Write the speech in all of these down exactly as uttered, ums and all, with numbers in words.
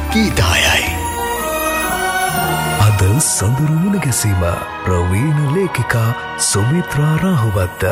ගීතායයි. අද සඳරු මුණ ගැසීම ප්‍රවීණ ලේඛිකා සුමිත්‍රා රාහුවත්ත.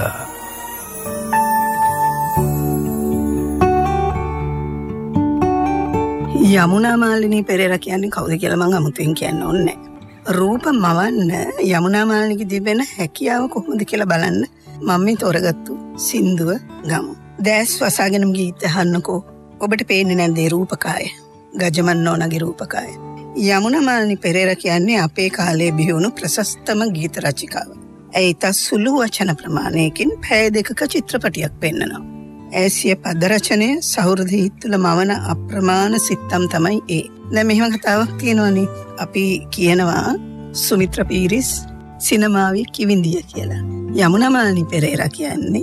යමුනා මාලිනී පෙරේරා කියන්නේ කවුද කියලා මම අමුතුවෙන් කියන්න ඕනේ නැහැ. රූප මවන්න යමුනා මාලිනීගේ තිබෙන හැකියාව කොහොමද කියලා බලන්න මම මේ තෝරගත්තු සින්දුව ගමු. දැස් වසාගෙනම ගීත අහන්නකෝ. ඔබට පේන්නේ නැද්ද ඒ රූපකාය? ගජමන් නෝනාගේ රූපකාය. යමුනා මාලිනී පෙරේරා කියන්නේ අපේ කාලේ බිහි වුණු ප්‍රශස්තම ගීත රචිකාව. ඒ ඉතා සුළු වචන ප්‍රමාණයකින් පැය දෙකක චිත්‍රපටියක් පෙන්නනවා. ඇසිය පද රචනය සහෘද හිත් තුළ මවන අප්‍රමාණ සිත්තම් තමයි ඒ. දැන් මෙහෙම කතාවක් තියෙනවනේ. අපි කියනවා සුමිත්‍ර පීරිස් සිනමාවේ කිවිඳිය කියලා. යමුනා මාලිනී පෙරේරා කියන්නේ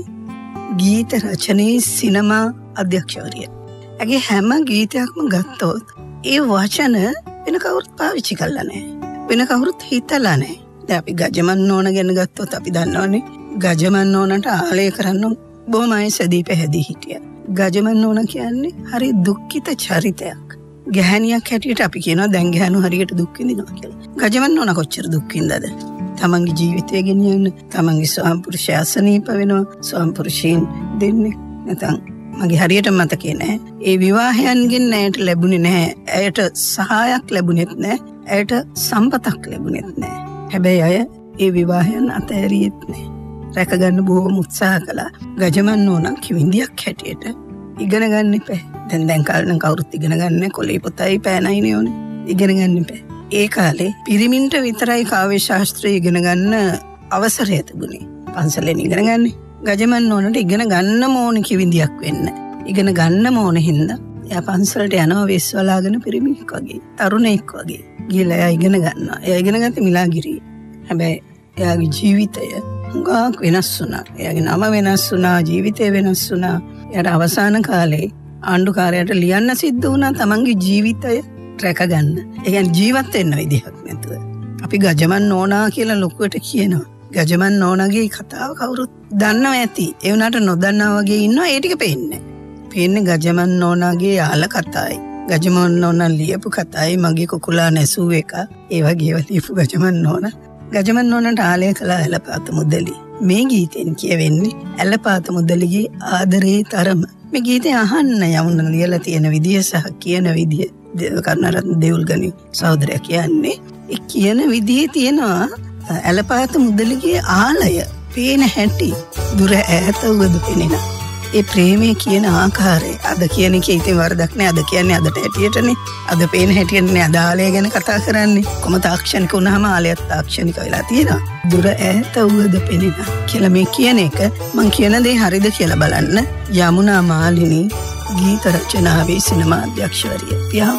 ගීත රචනයේ සිනමා අධ්‍යක්ෂවරිය. ඇගේ හැම ගීතයක්ම ගත්තොත් ඒ වචන වෙන කවුරුත් පාවිච්චි කරලා නැහැ. වෙන කවුරුත් හිතලා නැහැ. දැන් අපි ගජමන් නෝන ගැන ගත්තොත් අපි දන්නවනේ ගජමන් නෝනට ආලය කරන්න බොහොම අයසදී පැහැදී හිටියා. ගජමන් නෝන කියන්නේ හරි දුක්ඛිත චරිතයක්. ගැහණියක් හැටියට අපි කියනවා දැන් ගැහණු හරියට දුක් විඳිනවා කියලා. ගජමන් නෝන කොච්චර දුක් විඳද? තමන්ගේ ජීවිතය ගෙනියන්න තමන්ගේ ස්වාම පුරුෂයා අසනීප වෙනවා. ස්වාම පුරුෂයන් දෙන්නේ නැතනම් මගේ හරියට මතකේ නැහැ. ඒ විවාහයන්ගෙන් ඇයට ලැබුණේ නැහැ. ඇයට සහායක් ලැබුණෙත් නැහැ. ඇයට සම්පතක් ලැබුණෙත් නැහැ. හැබැයි අය ඒ විවාහයන් අතහැරියෙත් නැහැ. රැකගන්න බොහොම උත්සාහ කළා. ගජමන් නෝනා කිවිඳියක් හැටියට ඉගෙන ගන්න එපා. දැන් දැන් කාලේ කවුරුත් ඉගෙන ගන්න කොලේ පොතයි පෑනයිනේ ඕනේ. ඉගෙන ගන්න එපා. ඒ කාලේ පිරිමින්ට විතරයි කාව්‍ය ශාස්ත්‍රය ඉගෙන ගන්න අවසරය තිබුණේ. පන්සලෙන් ඉගෙන ගන්න. ගජමන් නෝනට ඉගෙන ගන්න ඕනේ කිවිඳියක් වෙන්න. ඉගෙන ගන්න ඕනේ හින්දා එයා පන්සලට යනවා වෙස්වලාගෙන පිරිමිෙක් වගේ, තරුණෙක් වගේ. ගිහලා එයා ඉගෙන ගන්නවා. එයා ඉගෙන ගත්තේ මිලාගිරියේ. හැබැයි එයාගේ ජීවිතය හුඟක් වෙනස් වුණා. එයාගේ නම වෙනස් වුණා, ජීවිතය වෙනස් වුණා. එයාට අවසාන කාලේ ආණ්ඩුකාරයාට ලියන්න සිද්ධ වුණා තමන්ගේ ජීවිතය රැකගන්න. ඒ කියන්නේ ජීවත් වෙන්න විදිහක් නැතුව. අපි ගජමන් නෝනා කියලා ලොකුවට කියනවා. ගජමන් නෝනාගේ කතාව කවුරුත් දන්නවා ඇති. ඒ වුණාට නොදන්නා වගේ ඉන්නවා. ඒ ටික පේන්නේ. පේන්නේ ගජමන් නෝනාගේ යාළ කතාවයි. ගජමන් නෝනා ලියපු කතාවයි මගේ කුකුලා නැසූ එක. ඒ වගේව ලියපු ගජමන් නෝනා ගජමන් නෝනට ආලය කළ ඇලපාත මුදලි. මේ ගීතෙන් කියවෙන්නේ ඇලපාත මුදලිගේ ආදරේ තරම. මේ ගීතය අහන්න යමුනා ලියලා තියෙන විදිය සහ කියන විදිය කරුණාරත්න දේවුල්ගනි සහෝදරයා කියන්නේ ඒ කියන විදිහේ තියෙනවා ඇලපාත මුදලිගේ ආලය පේන හැටි දුර ඈත වුවද පෙනෙන. ඒ ප්‍රේමයේ කියන ආකාරය අද කියන එකේ ඉතින් වරදක් නෑ. අද කියන්නේ අදට හැටියටනේ. අද පේන හැටියටනේ අද ආලය ගැන කතා කරන්නේ. කොහොම තාක්ෂණික වුණාම ආලයත් තාක්ෂණික වෙලා තියෙනවා. දුර ඈත වුවද පෙනෙන කියලා මේ කියන එක මං කියන දේ හරිද කියලා බලන්න යමුනා මාලිනී ගීත රචනාවේ සිනමා අධ්‍යක්ෂවරිය.